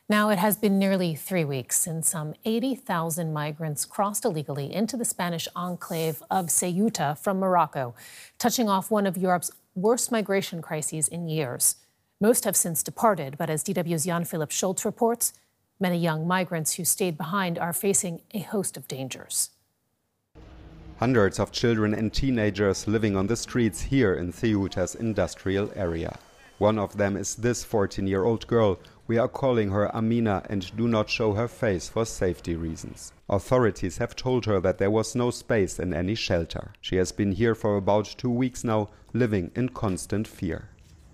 Now, it has been nearly 3 weeks since some 80,000 migrants crossed illegally into the Spanish enclave of Ceuta from Morocco, touching off one of Europe's worst migration crises in years. Most have since departed, but as DW's Jan-Philipp Schultz reports, many young migrants who stayed behind are facing a host of dangers. Hundreds of children and teenagers living on the streets here in Ceuta's industrial area. One of them is this 14-year-old girl. We are calling her Amina and do not show her face for safety reasons. Authorities have told her that there was no space in any shelter. She has been here for about 2 weeks now, living in constant fear.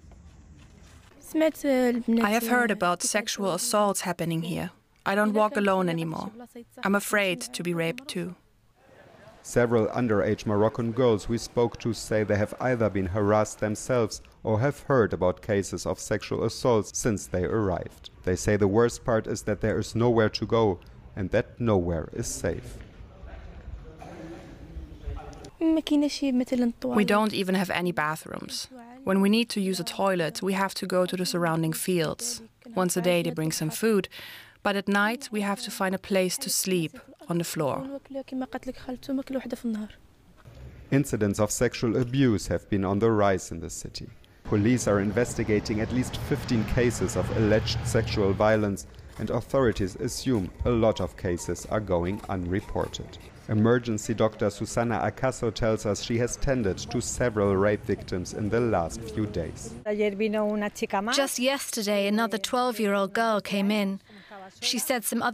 I have heard about sexual assaults happening here. I don't walk alone anymore. I'm afraid to be raped too. Several underage Moroccan girls we spoke to say they have either been harassed themselves or have heard about cases of sexual assaults since they arrived. They say the worst part is that there is nowhere to go and that nowhere is safe. We don't even have any bathrooms. When we need to use a toilet, we have to go to the surrounding fields. Once a day they bring some food, but at night we have to find a place to sleep on the floor. Incidents of sexual abuse have been on the rise in the city. Police are investigating at least 15 cases of alleged sexual violence, and authorities assume a lot of cases are going unreported. Emergency doctor Susana Acaso tells us she has tended to several rape victims in the last few days. Just yesterday, another 12-year-old girl came in. She said some other